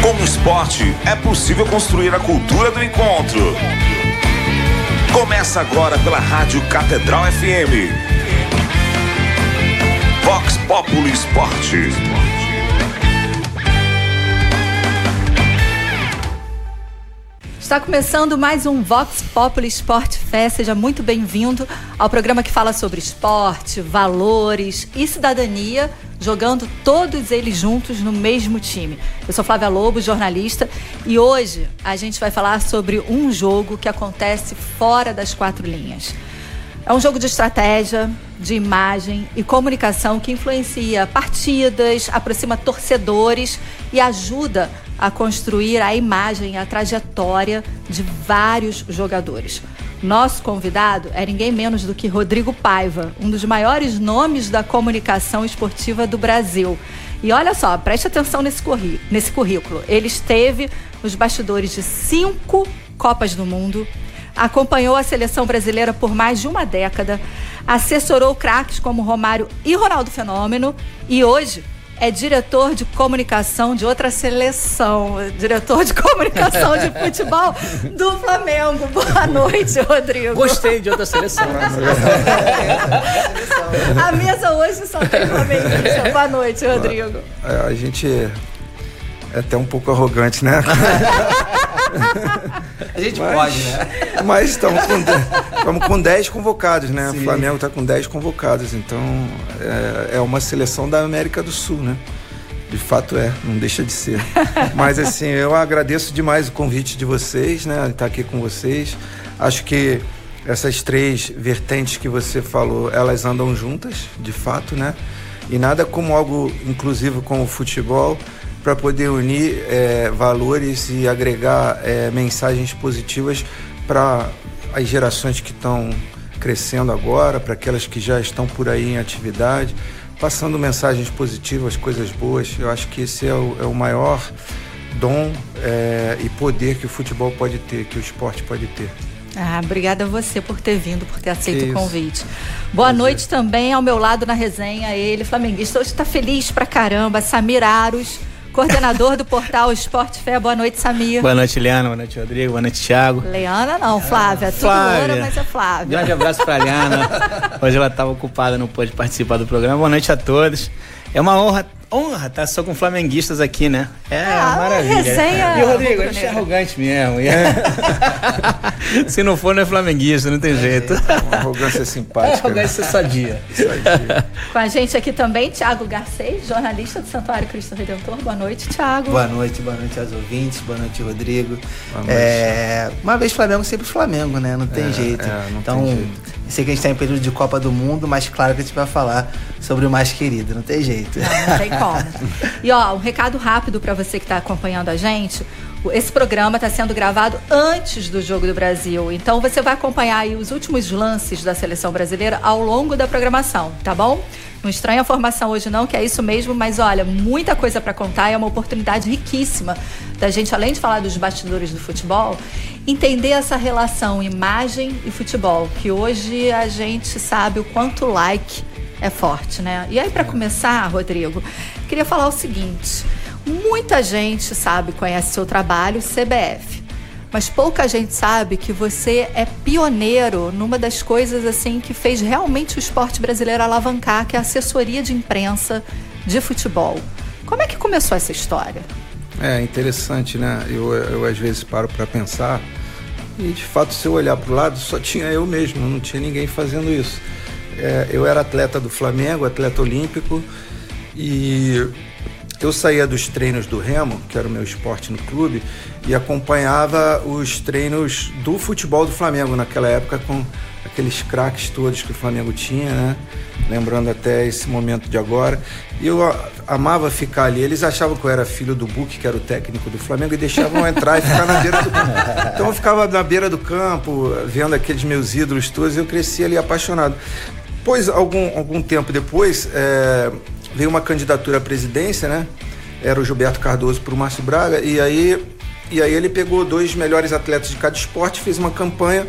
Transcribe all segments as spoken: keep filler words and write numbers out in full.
Com o esporte, é possível construir a cultura do encontro. Começa agora pela Rádio Catedral F M. Vox Populi Esporte. Está começando mais um Vox Populi Sport Fest. Seja muito bem-vindo ao programa que fala sobre esporte, valores e cidadania, jogando todos eles juntos no mesmo time. Eu sou Flávia Lobo, jornalista, e hoje a gente vai falar sobre um jogo que acontece fora das quatro linhas. É um jogo de estratégia, de imagem e comunicação que influencia partidas, aproxima torcedores e ajuda a construir a imagem e a trajetória de vários jogadores. Nosso convidado é ninguém menos do que Rodrigo Paiva, um dos maiores nomes da comunicação esportiva do Brasil. E olha só, preste atenção nesse, curri- nesse currículo. Ele esteve nos bastidores de cinco Copas do Mundo, acompanhou a seleção brasileira por mais de uma década, assessorou craques como Romário e Ronaldo Fenômeno e hoje é diretor de comunicação de outra seleção, diretor de comunicação de futebol do Flamengo. Boa noite, Rodrigo. Gostei de outra seleção. A mesa hoje só tem flamenguista. Boa noite, Rodrigo. A, a gente é até um pouco arrogante, né? A gente mas, pode, né? Mas estamos com, com dez convocados, né? Sim. O Flamengo está com dez convocados, então é, é uma seleção da América do Sul, né? De fato é, não deixa de ser. Mas assim, eu agradeço demais o convite de vocês, né? Estar aqui com vocês. Acho que essas três vertentes que você falou, elas andam juntas, de fato, né? E nada como algo inclusivo como o futebol, para poder unir é, valores e agregar é, mensagens positivas para as gerações que estão crescendo agora, para aquelas que já estão por aí em atividade, passando mensagens positivas, coisas boas. Eu acho que esse é o, é o maior dom é, e poder que o futebol pode ter, que o esporte pode ter. Ah, obrigada a você por ter vindo, por ter aceito Isso. o convite. Boa Prazer. Noite também ao meu lado na resenha, ele, flamenguista, hoje está feliz pra caramba, Samir Aros, coordenador do portal Esporte Fé. Boa noite, Samir. Boa noite, Liana. Boa noite, Rodrigo. Boa noite, Thiago. Leana não, Flávia. É tudo Flávia. loura, mas é Flávia. Grande abraço pra Liana. Hoje ela estava ocupada, não pôde participar do programa. Boa noite a todos. É uma honra, honra estar só com flamenguistas aqui, né? É ah, uma maravilha. Resenha. E o Rodrigo, a gente é arrogante mesmo. Se não for, não é flamenguista, não tem jeito. É uma arrogância simpática. É arrogância sadia. Sadia. Com a gente aqui também, Thiago Garcês, jornalista do Santuário Cristo Redentor. Boa noite, Thiago. Boa noite, boa noite aos ouvintes, boa noite, Rodrigo. Boa noite. É, uma vez Flamengo, sempre Flamengo, né? Não tem É, jeito. é, não então, tem jeito. sei que a gente está em período de Copa do Mundo, mas claro que a gente vai falar sobre o mais querido, não tem jeito. Não, não tem como. E ó, um recado rápido para você que está acompanhando a gente. Esse programa está sendo gravado antes do Jogo do Brasil, então você vai acompanhar aí os últimos lances da seleção brasileira ao longo da programação, tá bom? Não estranha a formação hoje não, que é isso mesmo, mas olha, muita coisa para contar, é uma oportunidade riquíssima da gente, além de falar dos bastidores do futebol, entender essa relação imagem e futebol, que hoje a gente sabe o quanto o like é forte, né? E aí, para começar, Rodrigo, queria falar o seguinte: muita gente sabe, conhece seu trabalho, C B F, mas pouca gente sabe que você é pioneiro numa das coisas assim que fez realmente o esporte brasileiro alavancar, que é a assessoria de imprensa de futebol. Como é que começou essa história? É interessante, né? Eu, eu às vezes paro para pensar e, de fato, se eu olhar para o lado, só tinha eu mesmo, não tinha ninguém fazendo isso. É, eu era atleta do Flamengo, atleta olímpico, e eu saía dos treinos do remo, que era o meu esporte no clube, e acompanhava os treinos do futebol do Flamengo naquela época, com aqueles craques todos que o Flamengo tinha, né? Lembrando até esse momento de agora. E eu amava ficar ali. Eles achavam que eu era filho do Buque, que era o técnico do Flamengo, e deixavam eu entrar e ficar na beira do campo. Então eu ficava na beira do campo, vendo aqueles meus ídolos todos, e eu cresci ali apaixonado. Depois, algum, algum tempo depois, é, veio uma candidatura à presidência, né? Era o Gilberto Cardoso para o Márcio Braga, e aí, e aí ele pegou dois melhores atletas de cada esporte, fez uma campanha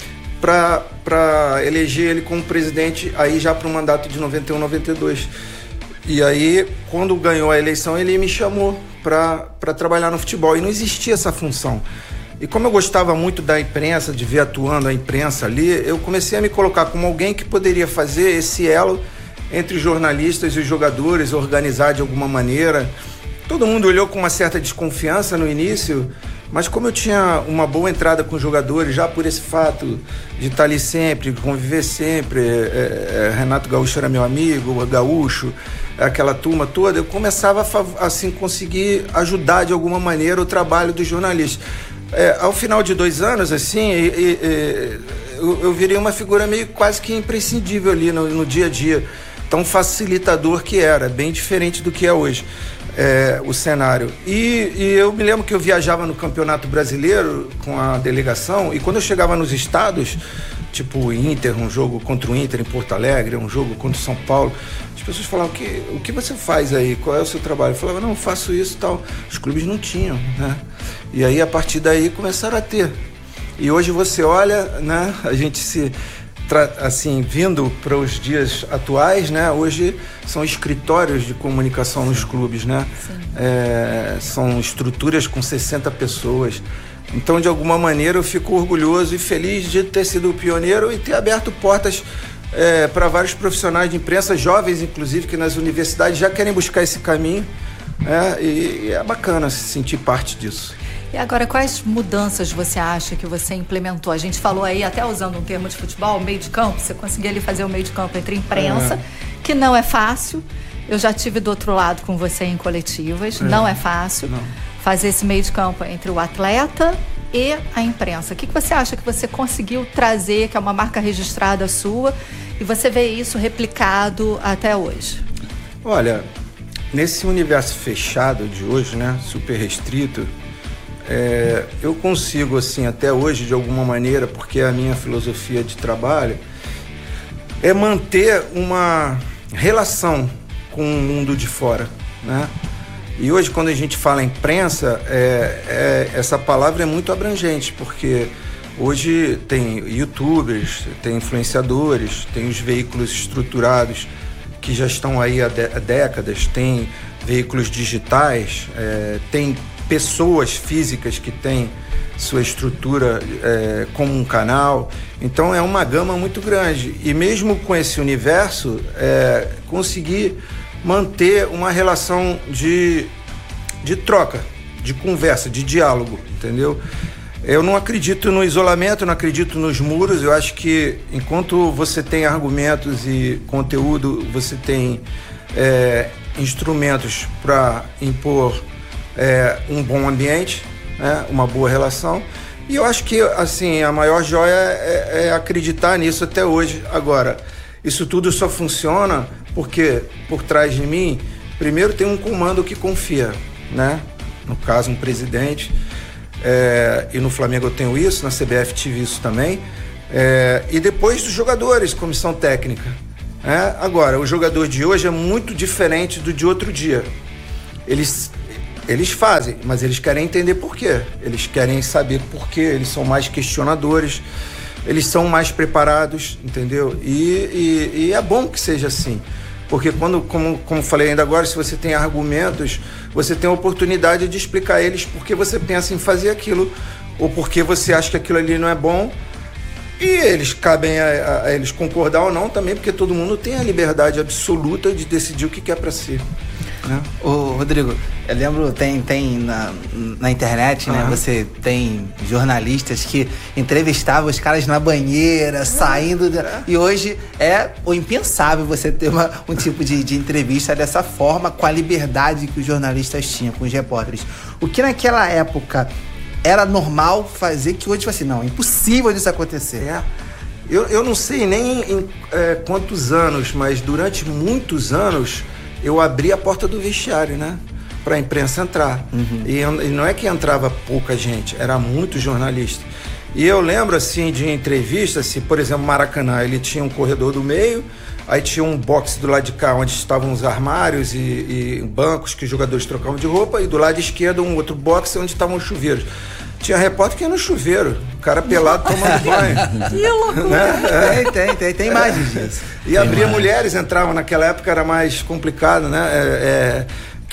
para eleger ele como presidente aí já para o mandato de noventa e um, noventa e dois. E aí, quando ganhou a eleição, ele me chamou para trabalhar no futebol. E não existia essa função. E como eu gostava muito da imprensa, de ver atuando a imprensa ali, eu comecei a me colocar como alguém que poderia fazer esse elo entre os jornalistas e os jogadores, organizar de alguma maneira. Todo mundo olhou com uma certa desconfiança no início, mas como eu tinha uma boa entrada com os jogadores, já por esse fato de estar ali sempre, conviver sempre, é, é, Renato Gaúcho era meu amigo, o Gaúcho, aquela turma toda, eu começava a assim, conseguir ajudar de alguma maneira o trabalho dos jornalistas. É, ao final de dois anos, assim, e, e, eu, eu virei uma figura meio quase que imprescindível ali no, no dia a dia, tão facilitador que era, bem diferente do que é hoje. É, o cenário. E, e eu me lembro que eu viajava no Campeonato Brasileiro com a delegação, e quando eu chegava nos estados, tipo o Inter, um jogo contra o Inter em Porto Alegre, um jogo contra o São Paulo, as pessoas falavam, o que, o que você faz aí? Qual é o seu trabalho? Eu falava, não, eu faço isso e tal. Os clubes não tinham, né? E aí, a partir daí, começaram a ter. E hoje você olha, né? A gente se... assim, vindo para os dias atuais, né? Hoje são escritórios de comunicação nos clubes, né? É, são estruturas com sessenta pessoas. Então, de alguma maneira, eu fico orgulhoso e feliz de ter sido o pioneiro e ter aberto portas é, para vários profissionais de imprensa, jovens, inclusive, que nas universidades já querem buscar esse caminho. É, e, e é bacana se sentir parte disso. E agora, quais mudanças você acha que você implementou? A gente falou aí, até usando um termo de futebol, meio de campo, você conseguia ali fazer o meio de campo entre imprensa, é. que não é fácil. Eu já tive do outro lado com você em coletivas, é. não é fácil não. fazer esse meio de campo entre o atleta e a imprensa. O que, que você acha que você conseguiu trazer, que é uma marca registrada sua, e você vê isso replicado até hoje? Olha, nesse universo fechado de hoje, né, super restrito, É, eu consigo, assim, até hoje, de alguma maneira, porque é a minha filosofia de trabalho, é manter uma relação com o mundo de fora, né? E hoje, quando a gente fala imprensa, é, é, essa palavra é muito abrangente, porque hoje tem youtubers, tem influenciadores, tem os veículos estruturados que já estão aí há, há décadas, tem veículos digitais, é, tem pessoas físicas que têm sua estrutura é, como um canal. Então é uma gama muito grande. E mesmo com esse universo, é, conseguir manter uma relação de, de troca, de conversa, de diálogo, entendeu? Eu não acredito no isolamento, não acredito nos muros. Eu acho que enquanto você tem argumentos e conteúdo, você tem é, instrumentos para impor É, um bom ambiente, né, uma boa relação. E eu acho que, assim, a maior joia é, é acreditar nisso até hoje. Agora, isso tudo só funciona porque por trás de mim, primeiro tem um comando que confia, né? No caso, um presidente. É, e no Flamengo eu tenho isso, na C B F tive isso também. É, e depois dos jogadores, comissão técnica. É, agora, o jogador de hoje é muito diferente do de outro dia. Eles Eles fazem, mas eles querem entender por quê. Eles querem saber por quê. Eles são mais questionadores, eles são mais preparados, entendeu? E, e, e é bom que seja assim. Porque quando, como, como falei ainda agora, se você tem argumentos, você tem a oportunidade de explicar a eles por que você pensa em fazer aquilo, ou por que você acha que aquilo ali não é bom. E eles cabem a, a, a eles concordar ou não também, porque todo mundo tem a liberdade absoluta de decidir o que quer para si. Né? Ô, Rodrigo, eu lembro, tem, tem na, na internet, né? Uhum. Você tem jornalistas que entrevistavam os caras na banheira, uhum. saindo. De, é. E hoje é o impensável você ter uma, um tipo de, de entrevista dessa forma, com a liberdade que os jornalistas tinham, com os repórteres. O que naquela época era normal fazer, que hoje, tipo assim, não, é impossível disso acontecer. É. Eu, eu não sei nem em é, quantos anos, mas durante muitos anos eu abri a porta do vestiário, né? Para a imprensa entrar. Uhum. E, e não é que entrava pouca gente, era muito jornalista. E eu lembro, assim, de entrevistas, assim, por exemplo, Maracanã, ele tinha um corredor do meio, aí tinha um box do lado de cá, onde estavam os armários e, e bancos que os jogadores trocavam de roupa, e do lado esquerdo um outro box onde estavam os chuveiros. Tinha repórter que ia no chuveiro, o cara pelado tomando banho. Que loucura! Né? Tem, tem, tem, tem imagens disso. E abria mulheres, entravam, naquela época era mais complicado, né? É, é,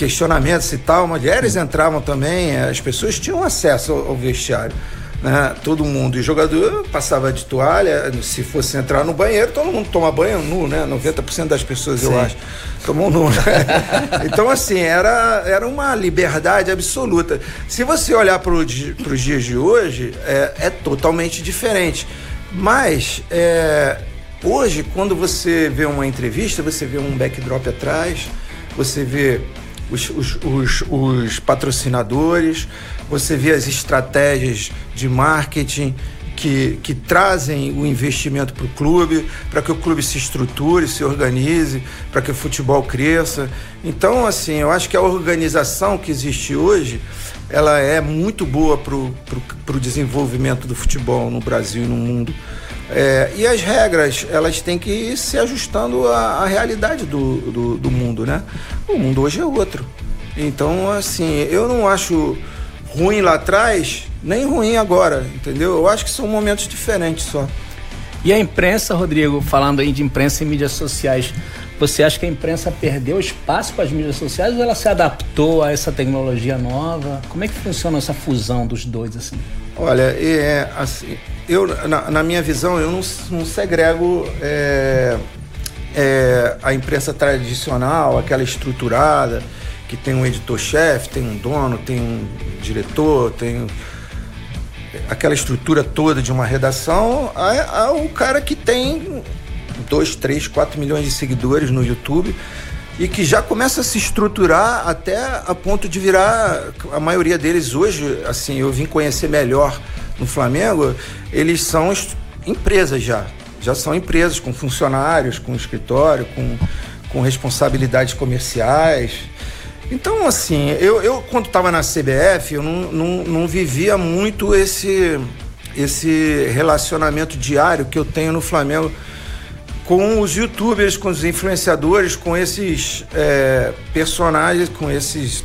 questionamentos e tal, mulheres entravam também, as pessoas tinham acesso ao, ao vestiário, né? Todo mundo, e jogador passava de toalha, se fosse entrar no banheiro, todo mundo toma banho nu, né? noventa por cento das pessoas, Sim. eu acho, tomam nu, né? Então, assim, era, era uma liberdade absoluta. Se você olhar para os dias de hoje, é, é totalmente diferente. Mas, é, hoje, quando você vê uma entrevista, você vê um backdrop atrás, você vê os, os, os, os patrocinadores, você vê as estratégias de marketing que, que trazem o investimento para o clube, para que o clube se estruture, se organize, para que o futebol cresça. Então, assim, eu acho que a organização que existe hoje, ela é muito boa para o desenvolvimento do futebol no Brasil e no mundo. É, e as regras, elas têm que ir se ajustando à, à realidade do, do, do mundo, né? O mundo hoje é outro. Então, assim, eu não acho ruim lá atrás, nem ruim agora, entendeu? Eu acho que são momentos diferentes só. E a imprensa, Rodrigo, falando aí de imprensa e mídias sociais, você acha que a imprensa perdeu espaço para as mídias sociais ou ela se adaptou a essa tecnologia nova? Como é que funciona essa fusão dos dois, assim? Olha, é, assim, eu, na, na minha visão, eu não, não segrego é, é, a imprensa tradicional, aquela estruturada, que tem um editor-chefe, tem um dono, tem um diretor, tem aquela estrutura toda de uma redação, a, a, o cara que tem dois, três, quatro milhões de seguidores no YouTube e que já começa a se estruturar até a ponto de virar, a maioria deles hoje, assim, eu vim conhecer melhor no Flamengo, eles são empresas já, já são empresas com funcionários, com escritório, com, com responsabilidades comerciais. Então, assim, eu, eu quando estava na C B F, eu não, não, não vivia muito esse, esse relacionamento diário que eu tenho no Flamengo com os youtubers, com os influenciadores, com esses é, personagens, com esses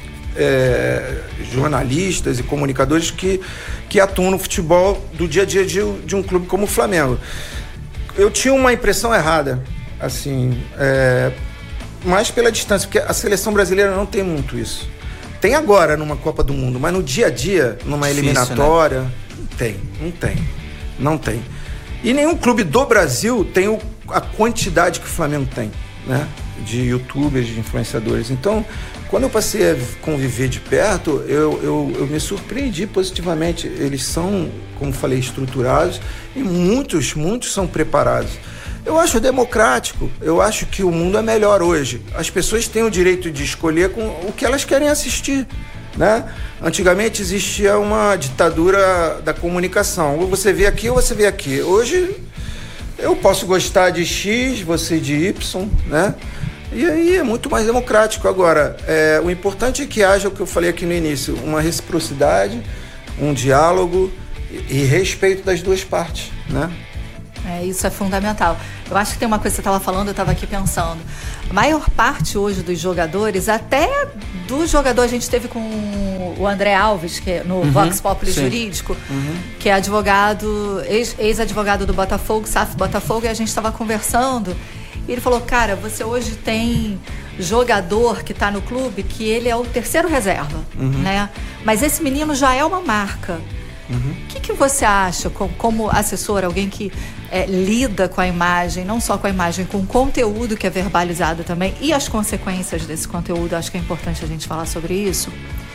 é, jornalistas e comunicadores que, que atuam no futebol do dia a dia de, de um clube como o Flamengo. Eu tinha uma impressão errada, assim, é, mais pela distância, porque a seleção brasileira não tem muito isso. Tem agora numa Copa do Mundo, mas no dia a dia, numa Difícil, eliminatória, né? não tem, não tem, não tem. E nenhum clube do Brasil tem o, a quantidade que o Flamengo tem, né? De youtubers, de influenciadores. Então, quando eu passei a conviver de perto, eu, eu, eu me surpreendi positivamente. Eles são, como falei, estruturados e muitos, muitos são preparados. Eu acho democrático, eu acho que o mundo é melhor hoje. As pessoas têm o direito de escolher com o que elas querem assistir, né? Antigamente existia uma ditadura da comunicação. Ou você vê aqui ou você vê aqui. Hoje eu posso gostar de X, você de Y, né? E aí é muito mais democrático. Agora, é, o importante é que haja o que eu falei aqui no início, uma reciprocidade, um diálogo e, e respeito das duas partes, né? É, isso é fundamental. Eu acho que tem uma coisa que você estava falando, eu estava aqui pensando. A maior parte hoje dos jogadores, até do jogador, a gente teve com o André Alves, que é no uhum, Vox Populi sim. Jurídico, uhum. que é advogado, ex, ex-advogado do Botafogo, S A F Botafogo, e a gente estava conversando, e ele falou, cara, você hoje tem jogador que está no clube que ele é o terceiro reserva, uhum. né? Mas esse menino já é uma marca. O uhum. que, que você acha, como, como assessor, alguém que é, lida com a imagem, não só com a imagem, com o conteúdo que é verbalizado também e as consequências desse conteúdo, acho que é importante a gente falar sobre isso,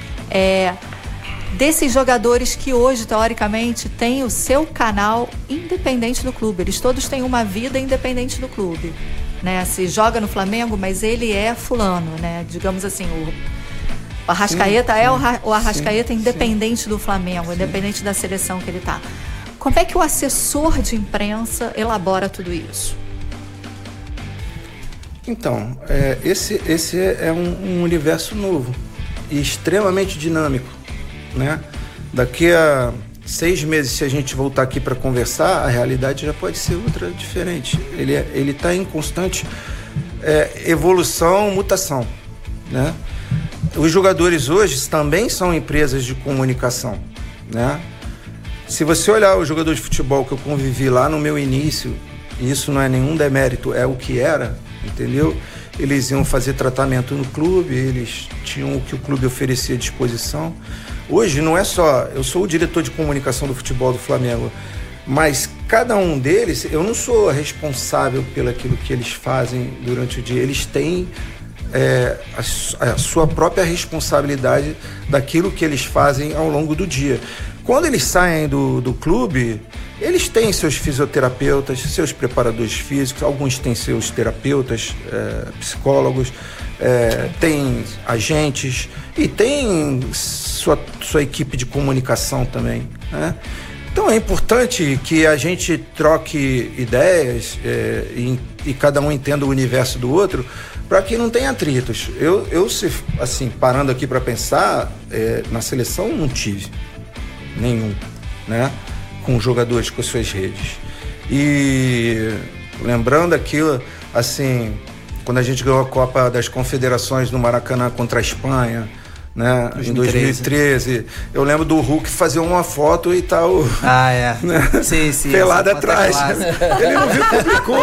é, desses jogadores que hoje, teoricamente, têm o seu canal independente do clube, eles todos têm uma vida independente do clube, né? Se joga no Flamengo, mas ele é fulano, né? Digamos assim, o O Arrascaeta sim, sim, é o, o Arrascaeta sim, independente sim. do Flamengo, sim. independente da seleção que ele está. Como é que o assessor de imprensa elabora tudo isso? Então, é, esse, esse é um, um universo novo e extremamente dinâmico, né? Daqui a seis meses, se a gente voltar aqui para conversar, a realidade já pode ser outra, diferente. Ele ele está em constante é, evolução, mutação, né? Os jogadores hoje também são empresas de comunicação, né? Se você olhar os jogadores de futebol que eu convivi lá no meu início, e isso não é nenhum demérito, é o que era, entendeu? eles iam fazer tratamento no clube, eles tinham o que o clube oferecia à disposição. Hoje não é só, eu sou o diretor de comunicação do futebol do Flamengo, mas cada um deles, eu não sou responsável pelo aquilo que eles fazem durante o dia, eles têm é, a, a sua própria responsabilidade daquilo que eles fazem ao longo do dia. Quando eles saem do, do clube, eles têm seus fisioterapeutas, seus preparadores físicos, alguns têm seus terapeutas, é, psicólogos, é, tem agentes e tem sua, sua equipe de comunicação também, né? Então é importante que a gente troque ideias é, e, e cada um entenda o universo do outro para que não tenha atritos. Eu, eu se, assim, parando aqui para pensar, é, na seleção não tive nenhum, né? Com jogadores com suas redes. E lembrando aquilo, assim, quando a gente ganhou a Copa das Confederações no Maracanã contra a Espanha, né, em dois mil e treze, eu lembro do Hulk fazer uma foto e tal. Ah, é. Né, sim, sim. pelado atrás. Ele não viu, publicou.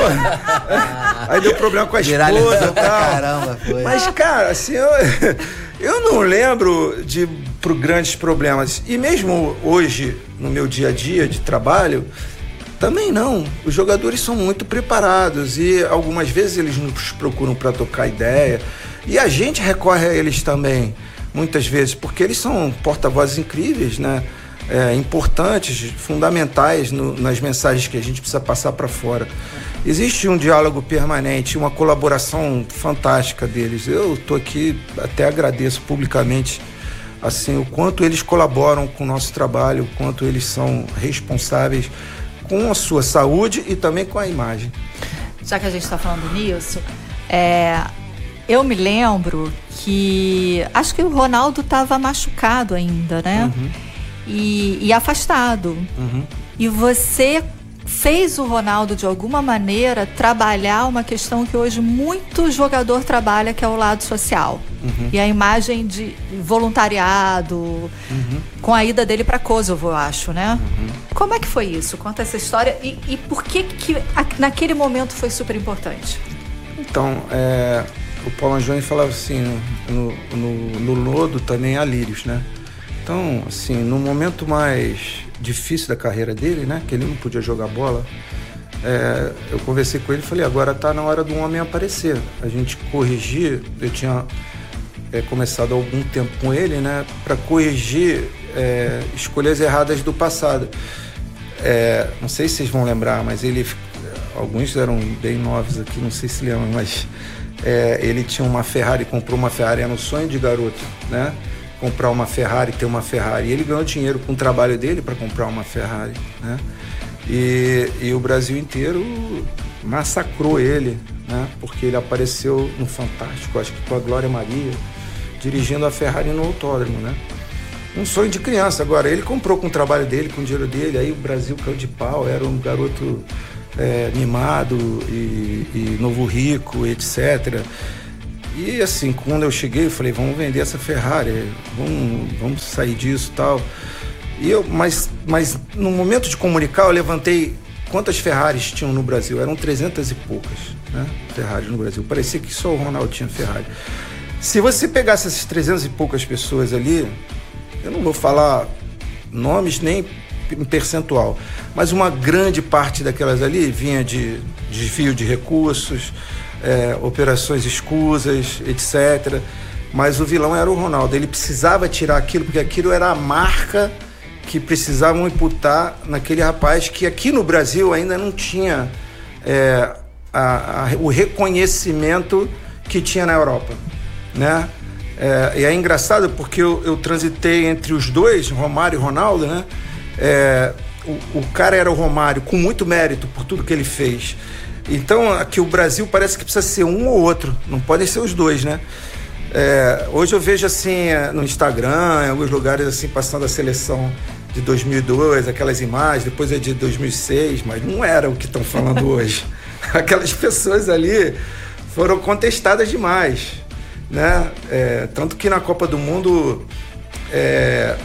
Aí deu problema com a esposa e tal. Caramba, foi. Mas, cara, assim, eu, eu não lembro de pro grandes problemas. E mesmo hoje, no meu dia a dia de trabalho, também não. Os jogadores são muito preparados e algumas vezes eles nos procuram para tocar ideia. E a gente recorre a eles também, muitas vezes, porque eles são porta-vozes incríveis, né? É, importantes, fundamentais no, nas mensagens que a gente precisa passar para fora. Existe um diálogo permanente, uma colaboração fantástica deles. Eu estou aqui, até agradeço publicamente assim, o quanto eles colaboram com o nosso trabalho, o quanto eles são responsáveis com a sua saúde e também com a imagem. Já que a gente está falando nisso, é... eu me lembro que acho que o Ronaldo estava machucado ainda, né? Uhum. E, e afastado. Uhum. E você fez o Ronaldo, de alguma maneira, trabalhar uma questão que hoje muito jogador trabalha, que é o lado social. Uhum. E a imagem de voluntariado, uhum. com a ida dele para Kosovo, eu acho, né? Uhum. Como é que foi isso? Conta essa história e, e por que, que naquele momento foi super importante? Então, é... o Paulo Anjoni falava assim, no, no, no lodo também há lírios, né? Então, assim, no momento mais difícil da carreira dele, né? Que ele não podia jogar bola, é, eu conversei com ele e falei, agora tá na hora do homem aparecer. A gente corrigir, eu tinha é, começado há algum tempo com ele, né? Para corrigir é, escolhas erradas do passado. É, não sei se vocês vão lembrar, mas ele, alguns eram bem novos aqui, não sei se lembram, mas... É, ele tinha uma Ferrari, comprou uma Ferrari, era um sonho de garoto, né? Comprar uma Ferrari, ter uma Ferrari. E ele ganhou dinheiro com o trabalho dele para comprar uma Ferrari, né? E, e o Brasil inteiro massacrou ele, né? Porque ele apareceu no Fantástico, acho que com a Glória Maria, dirigindo a Ferrari no autódromo, né? Um sonho de criança. Agora, ele comprou com o trabalho dele, com o dinheiro dele, aí o Brasil caiu de pau, era um garoto... É, mimado e, e novo rico, etcétera. E assim, quando eu cheguei, eu falei, vamos vender essa Ferrari, vamos, vamos sair disso e tal. E eu, mas, mas no momento de comunicar, eu levantei quantas Ferraris tinham no Brasil. Eram trezentas e poucas, né, Ferraris no Brasil. Parecia que só o Ronaldo tinha Ferrari. Se você pegasse essas trezentas e poucas pessoas ali, eu não vou falar nomes nem em percentual, mas uma grande parte daquelas ali vinha de desvio de recursos, é, operações escusas, etcétera. Mas o vilão era o Ronaldo. Ele precisava tirar aquilo, porque aquilo era a marca que precisavam imputar naquele rapaz que aqui no Brasil ainda não tinha é, a, a, o reconhecimento que tinha na Europa, né? É, e é engraçado porque eu, eu transitei entre os dois, Romário e Ronaldo, né? É, o, o cara era o Romário com muito mérito por tudo que ele fez. Então aqui o Brasil parece que precisa ser um ou outro, não podem ser os dois, né? É, hoje eu vejo assim no Instagram, em alguns lugares assim, passando a seleção de dois mil e dois, aquelas imagens, depois é de dois mil e seis, mas não era o que estão falando hoje. Aquelas pessoas ali foram contestadas demais, né? É, tanto que na Copa do Mundo é,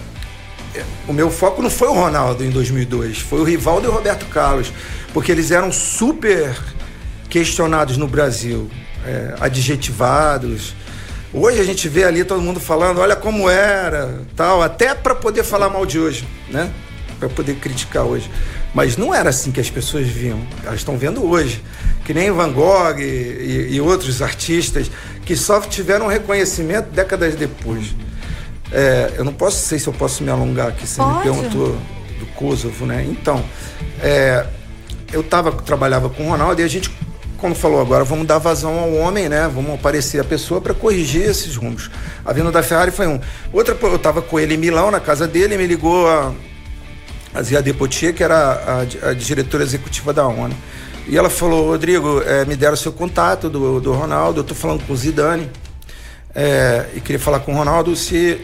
o meu foco não foi o Ronaldo em dois mil e dois, foi o Rivaldo e o Roberto Carlos, porque eles eram super questionados no Brasil. é, adjetivados. Hoje a gente vê ali todo mundo falando, olha como era, tal, até para poder falar mal de hoje, né? Para poder criticar hoje. Mas não era assim que as pessoas viam. Elas estão vendo hoje. Que nem Van Gogh e, e, e outros artistas que só tiveram reconhecimento décadas depois. É, eu não posso, sei se eu posso me alongar aqui, você Pode. me perguntou do Kosovo, né? Então, é, eu tava, trabalhava com o Ronaldo e a gente, como falou agora, vamos dar vazão ao homem, né? Vamos aparecer a pessoa para corrigir esses rumos. A vinda da Ferrari foi um. Outra, eu tava com ele em Milão, na casa dele, e me ligou a, a Ziad Potier, que era a, a diretora executiva da ONU. E ela falou, Rodrigo, é, me deram o seu contato do, do Ronaldo, eu tô falando com o Zidane, é, e queria falar com o Ronaldo se,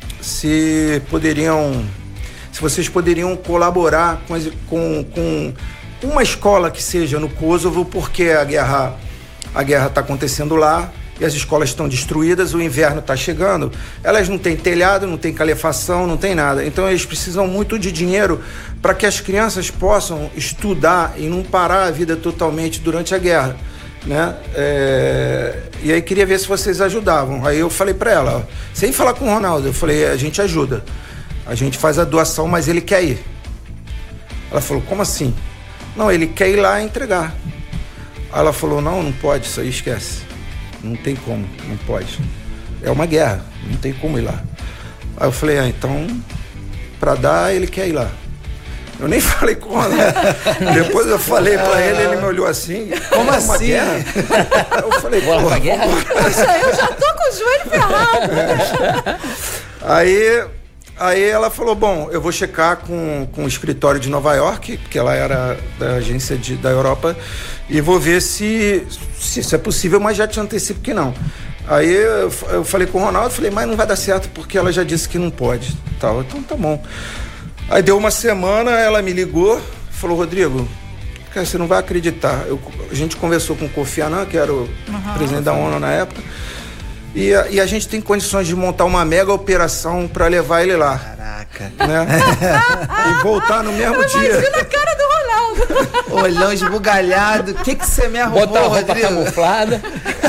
se poderiam, se vocês poderiam colaborar com, as, com, com uma escola que seja no Kosovo, porque a guerra a guerra está acontecendo lá e as escolas estão destruídas, o inverno está chegando, elas não têm telhado, não têm calefação, não tem nada. Então eles precisam muito de dinheiro para que as crianças possam estudar e não parar a vida totalmente durante a guerra, né? É... E aí queria ver se vocês ajudavam. Aí eu falei para ela, sem falar com o Ronaldo, eu falei, a gente ajuda, a gente faz a doação, mas ele quer ir. Ela falou, como assim? Não, ele quer ir lá entregar. Aí ela falou, não, não pode, isso aí esquece. Não tem como, não pode. É uma guerra, não tem como ir lá. Aí eu falei, ah, então, pra dar, ele quer ir lá. Eu nem falei com ela. Depois eu falei pra ele, ele me olhou assim. Como é assim? Uma guerra? Eu falei, Bora pra guerra? Poxa, eu já tô com o joelho ferrado. Aí, aí ela falou, bom, eu vou checar com, com o escritório de Nova York, porque ela era da agência de, da Europa, e vou ver se, se isso é possível, mas já te antecipo que não. Aí eu, eu falei com o Ronaldo, falei, mas não vai dar certo porque ela já disse que não pode. Tal. Então tá bom. Aí deu uma semana, ela me ligou, falou, Rodrigo, cara, você não vai acreditar. Eu, a gente conversou com o Kofi Annan, que era o uhum. presidente da ONU na época, e a, e a gente tem condições de montar uma mega operação para levar ele lá. Caraca. Né? E voltar no mesmo dia. Imagina a cara do Ronaldo. Olhão esbugalhado. O que que você me arrumou, Botar a roupa Rodrigo? camuflada.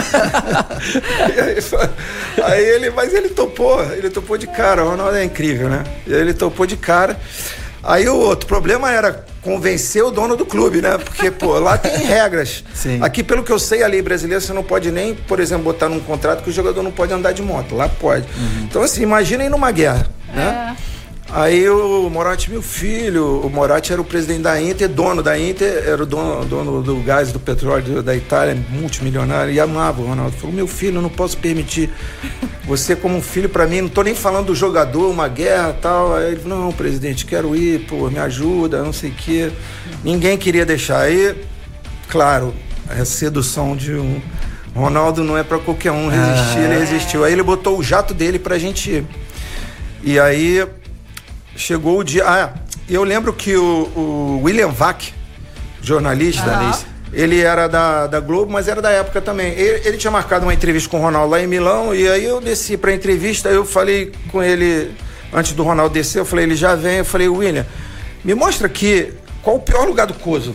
E aí, aí ele, mas ele topou, ele topou de cara. O Ronaldo é incrível, né? E aí ele topou de cara. Aí o outro problema era convencer o dono do clube, né? Porque, pô, lá tem regras. Sim. Aqui, pelo que eu sei, a lei brasileira, você não pode nem, por exemplo, botar num contrato que o jogador não pode andar de moto. Lá pode. Uhum. Então, assim, imaginem numa guerra, né? É. Aí o Moratti, meu filho, o Moratti era o presidente da Inter, dono da Inter, era o dono, dono do gás, do petróleo da Itália, multimilionário, e amava o Ronaldo. Falou, meu filho, eu não posso permitir você como um filho pra mim, não tô nem falando do jogador, uma guerra e tal. Aí ele falou, não, presidente, quero ir, pô, me ajuda, não sei o quê. Ninguém queria deixar. Aí, claro, a sedução de um... Ronaldo não é pra qualquer um resistir, ah. ele resistiu. Aí ele botou o jato dele pra gente ir. E aí... Chegou o dia... Ah, eu lembro que o, o William Vac, jornalista, ah. ele era da, da Globo, mas era da época também. Ele, ele tinha marcado uma entrevista com o Ronaldo lá em Milão, e aí eu desci pra entrevista, eu falei com ele, antes do Ronaldo descer, eu falei, ele já vem, eu falei, William, me mostra aqui, qual o pior lugar do Kosovo?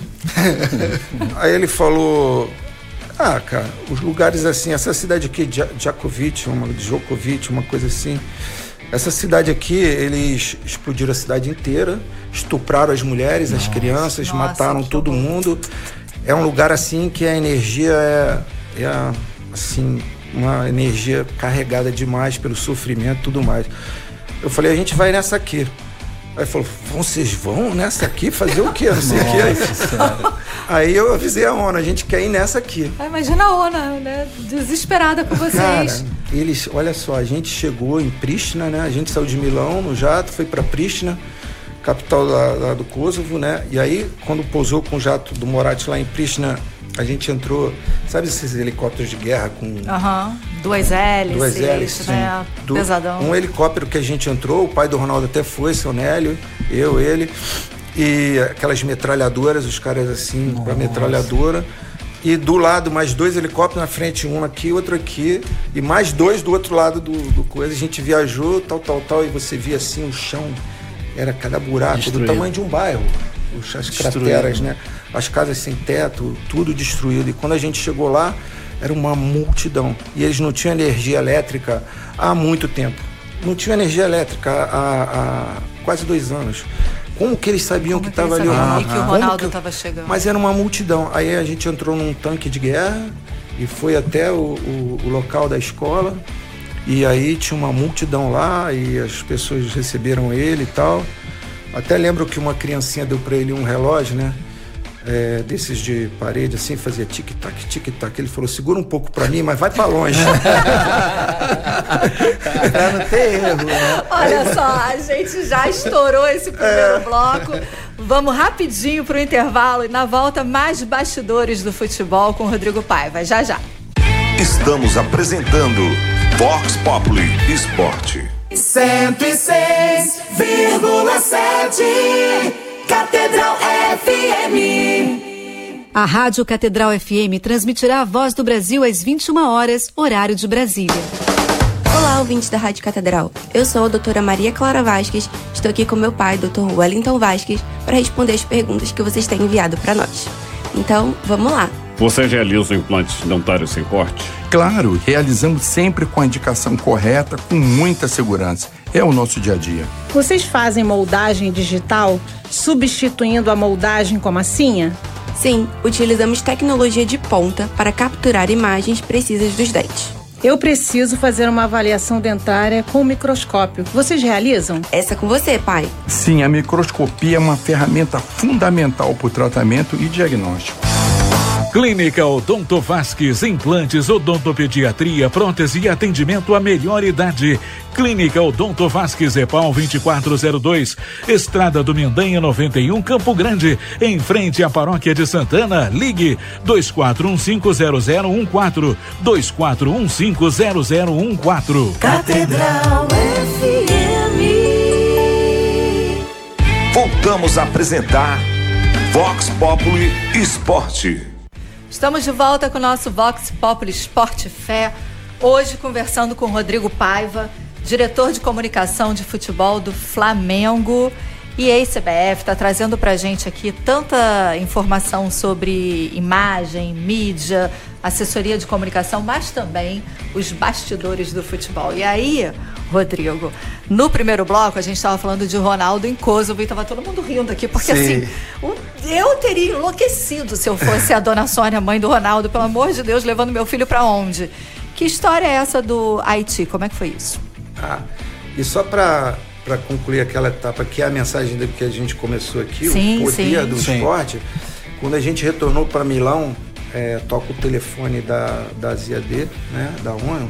Aí ele falou... Ah, cara, os lugares assim, essa cidade aqui, Djokovic, uma, Djokovic, uma coisa assim... Essa cidade aqui, eles explodiram a cidade inteira, estupraram as mulheres, nossa, as crianças, nossa, mataram todo bom. mundo. É um lugar assim que a energia é, é assim, uma energia carregada demais pelo sofrimento e tudo mais. Eu falei, a gente vai nessa aqui. Aí falou, vocês vão nessa aqui fazer o quê? Não sei o quê. Aí eu avisei a ONU, a gente quer ir nessa aqui. Ah, imagina a ONU, né? Desesperada com vocês. Cara, eles, olha só, a gente chegou em Pristina, né? A gente saiu de Milão no jato, foi para Pristina, capital lá, lá do Kosovo, né? E aí, quando pousou com o jato do Moratti lá em Pristina, a gente entrou, sabe esses helicópteros de guerra com... Aham, uhum. duas hélices, duas hélices, né? Do, Pesadão. Um helicóptero que a gente entrou, o pai do Ronaldo até foi, seu Nélio, eu, ele, e aquelas metralhadoras, os caras assim, com a metralhadora, e do lado mais dois helicópteros na frente, um aqui, outro aqui, e mais dois do outro lado do, do coisa. A gente viajou, tal, tal, tal, e você via assim o chão, era cada buraco destruído. Do tamanho de um bairro. As crateras, né? As casas sem teto, tudo destruído. E quando a gente chegou lá, era uma multidão. E eles não tinham energia elétrica há muito tempo. Não tinham energia elétrica há, há quase dois anos. Como que eles sabiam Como que estava ali? Ah, e que o Ronaldo que... estava chegando. Mas era uma multidão. Aí a gente entrou num tanque de guerra e foi até o, o, o local da escola. E aí tinha uma multidão lá e as pessoas receberam ele e tal. Até lembro que uma criancinha deu para ele um relógio, né? É, desses de parede, assim, fazia tic-tac, tic-tac. Ele falou, segura um pouco para mim, mas vai para longe. Pra não ter erro, né? Olha só, a gente já estourou esse primeiro bloco. Vamos rapidinho pro intervalo e na volta mais bastidores do futebol com o Rodrigo Paiva. Já, já. Estamos apresentando Vox Populi Esporte. cento e seis vírgula sete Catedral F M. A Rádio Catedral F M transmitirá a Voz do Brasil às vinte e uma horas, horário de Brasília. Olá, ouvintes da Rádio Catedral. Eu sou a doutora Maria Clara Vasques. Estou aqui com meu pai, doutor Wellington Vasques, para responder as perguntas que vocês têm enviado para nós. Então, vamos lá. Você realiza implantes dentários sem corte? Claro, realizamos sempre com a indicação correta, com muita segurança. É o nosso dia a dia. Vocês fazem moldagem digital, substituindo a moldagem com massinha? Sim, utilizamos tecnologia de ponta para capturar imagens precisas dos dentes. Eu preciso fazer uma avaliação dentária com microscópio. Vocês realizam? Essa é com você, pai. Sim, a microscopia é uma ferramenta fundamental para o tratamento e diagnóstico. Clínica Odonto Vasques, implantes, odontopediatria, prótese e atendimento à melhor idade. Clínica Odonto Vasques, EPAL vinte e quatro zero dois, Estrada do Mendanha noventa e um, Campo Grande, em frente à Paróquia de Santana. Ligue dois quatro um cinco zero zero um quatro, dois quatro um cinco zero zero um quatro. Catedral F M. Voltamos a apresentar Vox Populi Esporte. Estamos de volta com o nosso Vox Populi Esporte Fé. Hoje conversando com o Rodrigo Paiva, diretor de comunicação de futebol do Flamengo e ex-C B F, está trazendo pra gente aqui tanta informação sobre imagem, mídia, assessoria de comunicação, mas também os bastidores do futebol. E aí, Rodrigo, no primeiro bloco a gente estava falando de Ronaldo em Kosovo e estava todo mundo rindo aqui, porque Sim. assim, eu teria enlouquecido se eu fosse a dona Sônia, mãe do Ronaldo, pelo amor de Deus, levando meu filho para onde? Que história é essa do Haiti? Como é que foi isso? Ah, e só para para concluir aquela etapa que é a mensagem que a gente começou aqui, sim, o poder sim. do Sim. esporte, quando a gente retornou para Milão, é, toca o telefone da, da Z A D, né, da ONU,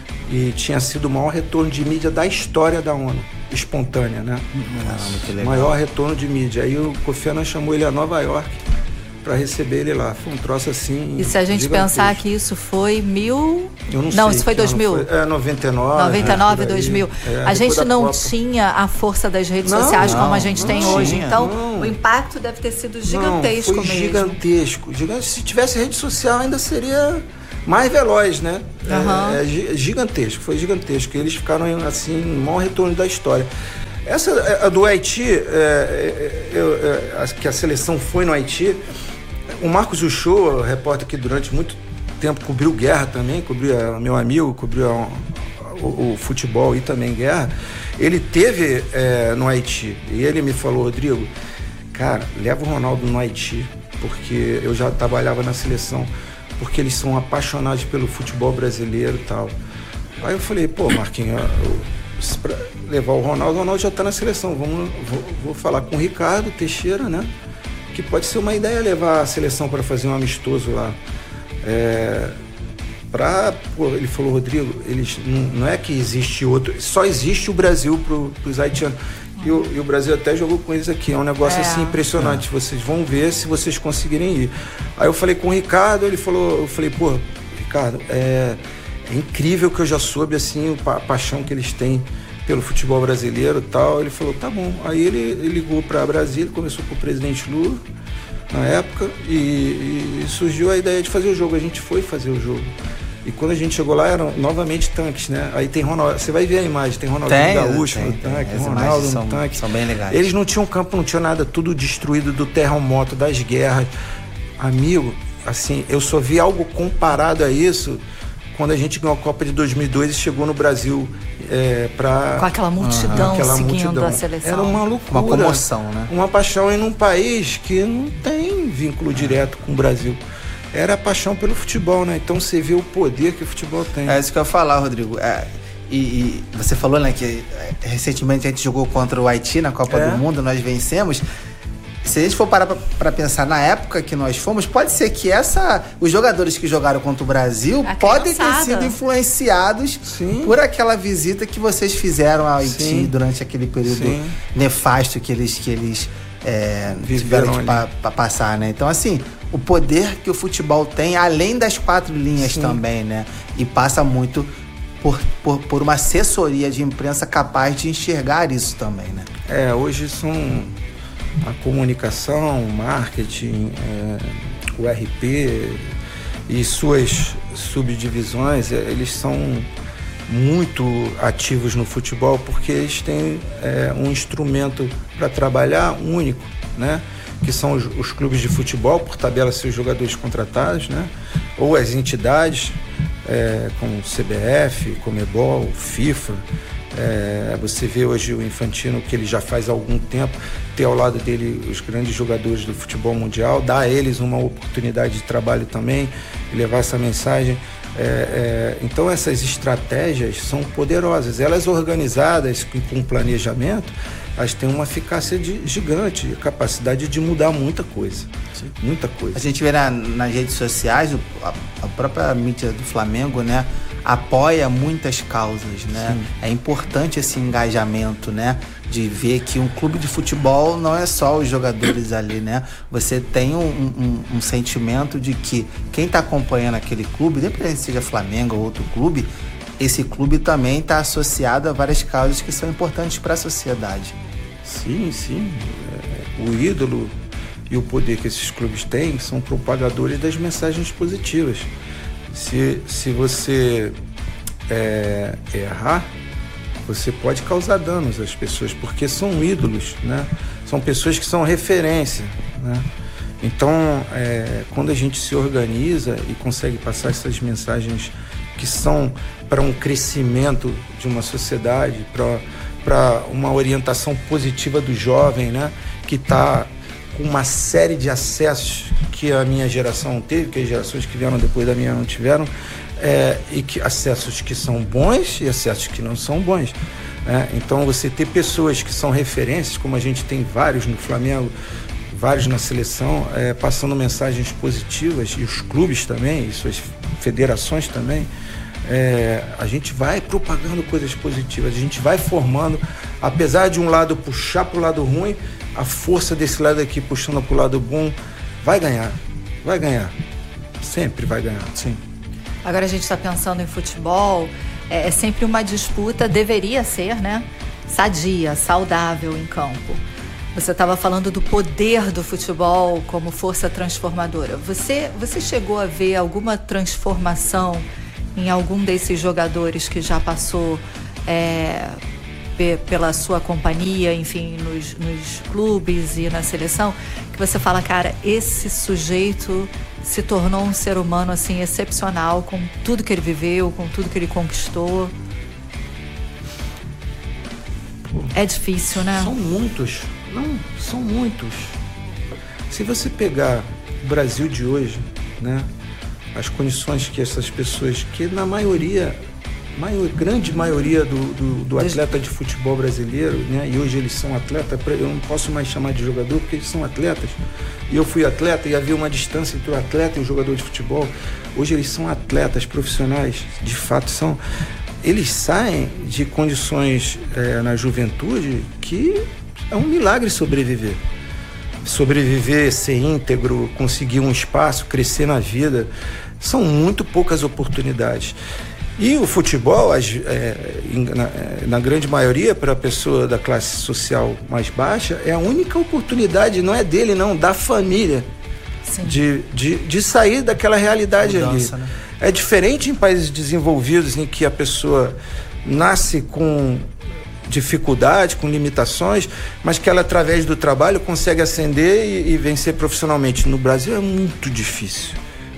e tinha sido o maior retorno de mídia da história da ONU, espontânea, né? Caramba, que legal. Maior retorno de mídia. Aí o Kofi Annan chamou ele a Nova York para receber ele lá. Foi um troço assim. E se a gente gigantesco. pensar que isso foi mil... Eu não, não sei isso foi que ano dois mil? Foi. É, noventa e nove. noventa e nove, né, por aí. dois mil. É, a gente depois da não Copa. tinha a força das redes Não, sociais como não, a gente não tem tinha, hoje. Então, não. o impacto deve ter sido gigantesco não, foi mesmo. gigantesco. Gigante. Se tivesse rede social ainda seria mais veloz, né? Uhum. É, é gigantesco, foi gigantesco. Eles ficaram assim, no maior retorno da história. Essa a do Haiti, é, é, é, é, que a seleção foi no Haiti, o Marcos Uchoa, repórter que durante muito tempo cobriu guerra também, cobriu meu amigo, cobriu a, o, o futebol e também guerra, ele teve é, no Haiti e ele me falou, Rodrigo, cara, leva o Ronaldo no Haiti, porque eu já trabalhava na seleção, porque eles são apaixonados pelo futebol brasileiro e tal. Aí eu falei, pô, Marquinhos, para levar o Ronaldo, o Ronaldo já está na seleção, vamos, vou, vou falar com o Ricardo Teixeira, né? Que pode ser uma ideia levar a seleção para fazer um amistoso lá. É, pra, pô, ele falou, Rodrigo, eles, não, não é que existe outro, só existe o Brasil para os haitianos. E o, e o Brasil até jogou com eles aqui. É um negócio é. assim impressionante. É. Vocês vão ver se vocês conseguirem ir. Aí eu falei com o Ricardo, ele falou, eu falei, pô, Ricardo, é, é incrível que eu já soube assim a paixão que eles têm pelo futebol brasileiro e tal. Ele falou, tá bom. Aí ele, ele ligou para Brasília, começou com o presidente Lula na época e, e surgiu a ideia de fazer o jogo. A gente foi fazer o jogo. E quando a gente chegou lá, eram novamente tanques, né? Aí tem Ronaldo, você vai ver a imagem, tem Ronaldinho tem, Gaúcho tem, no tem. tanque, As Ronaldo no são, tanque. São bem legais. Eles não tinham campo, não tinha nada, tudo destruído do terremoto, das guerras. Amigo, assim, eu só vi algo comparado a isso quando a gente ganhou a Copa de dois mil e dois e chegou no Brasil é, para com aquela multidão aquela seguindo multidão. a seleção. Era uma loucura. Uma comoção, né? Uma paixão em um país que não tem vínculo direto com o Brasil. Era a paixão pelo futebol, né? Então você vê o poder que o futebol tem. É isso que eu ia falar, Rodrigo. É, e, e você falou, né, que é, recentemente a gente jogou contra o Haiti na Copa É. do Mundo, nós vencemos. Se a gente for parar pra, pra pensar na época que nós fomos, pode ser que essa, os jogadores que jogaram contra o Brasil A podem ter criançada. sido influenciados Sim. por aquela visita que vocês fizeram ao Haiti Sim. durante aquele período Sim. nefasto que eles, que eles é, Viveram tiveram que pa, pa passar, né? Então, assim, o poder que o futebol tem, além das quatro linhas Sim. também, né? E passa muito por, por, por uma assessoria de imprensa capaz de enxergar isso também, né? É, hoje são a comunicação, o marketing, é, o R P e suas subdivisões, é, eles são muito ativos no futebol porque eles têm é, um instrumento para trabalhar único, né? Que são os, os clubes de futebol, por tabela seus jogadores contratados, né? Ou as entidades, é, como C B F, Comebol, FIFA. É, você vê hoje o Infantino, que ele já faz algum tempo, ter ao lado dele os grandes jogadores do futebol mundial, dar a eles uma oportunidade de trabalho também, e levar essa mensagem. É, é, então essas estratégias são poderosas, elas organizadas com, com planejamento, elas têm uma eficácia de, gigante, capacidade de mudar muita coisa. Sim. Muita coisa. A gente vê na, nas redes sociais, o, a, a própria mídia do Flamengo, né, apoia muitas causas, né? Sim. É importante esse engajamento, né? De ver que um clube de futebol não é só os jogadores ali, né? Você tem um, um, um sentimento de que quem está acompanhando aquele clube, independente se seja Flamengo ou outro clube, esse clube também está associado a várias causas que são importantes para a sociedade. Sim, sim. É, o ídolo e o poder que esses clubes têm são propagadores das mensagens positivas. Se, se você é, errar, você pode causar danos às pessoas, porque são ídolos, né? São pessoas que são referência, né? Então, é, quando a gente se organiza e consegue passar essas mensagens que são para um crescimento de uma sociedade, para uma orientação positiva do jovem, né? Que está com uma série de acessos que a minha geração teve, que as gerações que vieram depois da minha não tiveram, é, e que acessos que são bons e acessos que não são bons. Né? Então você ter pessoas que são referências, como a gente tem vários no Flamengo, vários na seleção, é, passando mensagens positivas, e os clubes também, e suas federações também, é, a gente vai propagando coisas positivas, a gente vai formando, apesar de um lado puxar para o lado ruim, a força desse lado aqui puxando para o lado bom vai ganhar, vai ganhar, sempre vai ganhar, sim. Agora a gente está pensando em futebol, é, é sempre uma disputa, deveria ser, né? Sadia, saudável em campo. Você estava falando do poder do futebol como força transformadora. Você, você chegou a ver alguma transformação em algum desses jogadores que já passou é, pe- pela sua companhia, enfim, nos, nos clubes e na seleção, que você fala, cara, esse sujeito se tornou um ser humano assim excepcional, com tudo que ele viveu, com tudo que ele conquistou? Pô, é difícil, né? São muitos, não, são muitos. Se você pegar o Brasil de hoje, né, as condições que essas pessoas, que na maioria, maior, grande maioria do, do, do atleta de futebol brasileiro, né, e hoje eles são atletas, eu não posso mais chamar de jogador porque eles são atletas, e eu fui atleta e havia uma distância entre o atleta e o jogador de futebol. Hoje eles são atletas profissionais, de fato são. Eles saem de condições é, na juventude que é um milagre sobreviver. Sobreviver, ser íntegro, conseguir um espaço, crescer na vida, são muito poucas oportunidades. E o futebol, as, é, na, na grande maioria, para a pessoa da classe social mais baixa, é a única oportunidade, não é dele não, da família, de, de, de sair daquela realidade. Mudança, ali. Né? É diferente em países desenvolvidos em que a pessoa nasce com dificuldade, com limitações, mas que ela, através do trabalho, consegue ascender e, e vencer profissionalmente. No Brasil é muito difícil.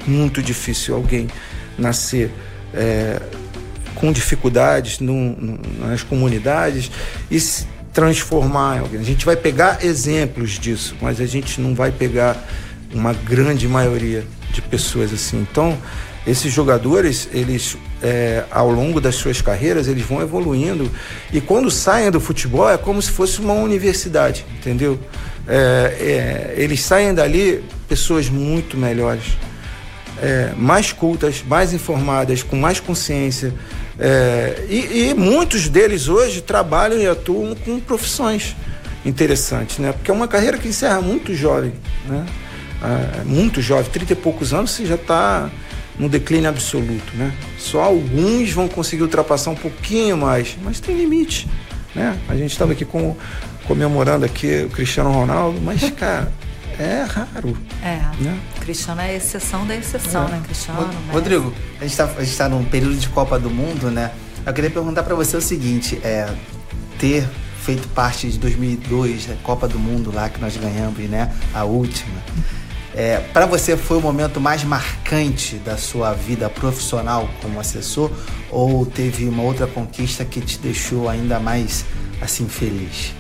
muito difícil alguém nascer é, com dificuldades no, no, nas comunidades e se transformar em alguém. A gente vai pegar exemplos disso, mas a gente não vai pegar uma grande maioria de pessoas assim. Então, esses jogadores, eles é, ao longo das suas carreiras, eles vão evoluindo e quando saem do futebol é como se fosse uma universidade, entendeu? É, é, eles saem dali pessoas muito melhores, é, mais cultas, mais informadas, com mais consciência. É, e, e muitos deles hoje trabalham e atuam com profissões interessantes, né? Porque é uma carreira que encerra muito jovem, né? Ah, muito jovem, trinta e poucos anos você já está no declínio absoluto, né? Só alguns vão conseguir ultrapassar um pouquinho mais, mas tem limite, né? A gente estava aqui com, comemorando aqui o Cristiano Ronaldo, mas, cara, é raro. É, né? Cristiano é a exceção da exceção, é. né? Cristiano, Messi. Rodrigo, a gente está a gente tá num período de Copa do Mundo, né? Eu queria perguntar para você o seguinte, é, ter feito parte de dois mil e dois, a Copa do Mundo lá que nós ganhamos, né? A última. É, para você foi o momento mais marcante da sua vida profissional como assessor ou teve uma outra conquista que te deixou ainda mais assim feliz?